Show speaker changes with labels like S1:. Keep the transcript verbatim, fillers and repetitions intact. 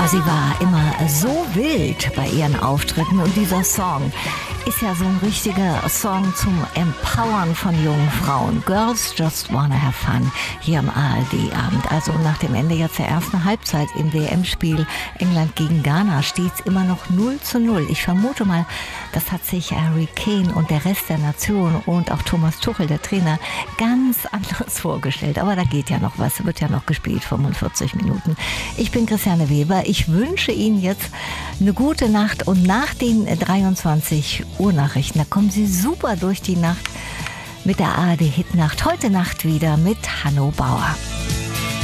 S1: Sie war immer so wild bei ihren Auftritten und dieser Song ist ja so ein richtiger Song zum Empowern von jungen Frauen. Girls Just Wanna Have Fun hier am A R D-Abend. Also nach dem Ende jetzt der ersten Halbzeit im W M-Spiel England gegen Ghana steht es immer noch null zu null. Ich vermute mal, das hat sich Harry Kane und der Rest der Nation und auch Thomas Tuchel, der Trainer, ganz anders vorgestellt. Aber da geht ja noch was, wird ja noch gespielt, fünfundvierzig Minuten. Ich bin Christiane Weber. Ich wünsche Ihnen jetzt eine gute Nacht und nach den dreiundzwanzig Uhr Nachrichten, da kommen Sie super durch die Nacht mit der A R D Hitnacht. Heute Nacht wieder mit Hanno Bauer.